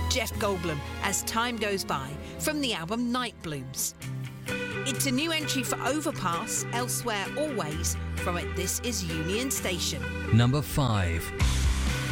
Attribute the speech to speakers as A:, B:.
A: Jeff Goldblum as time goes by from the album Night Blooms. It's a new entry for Overpass, Elsewhere Always from it. This is Union Station.
B: Number 5.